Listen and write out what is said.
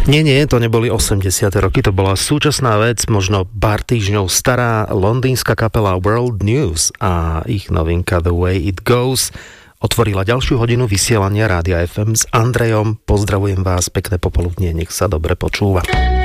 Nie, to neboli 80. roky, to bola súčasná vec, možno pár týždňov stará londýnska kapela World News a ich novinka The Way It Goes otvorila ďalšiu hodinu vysielania Rádia FM s Andrejom. Pozdravujem vás, pekné popoludnie, nech sa dobre počúva.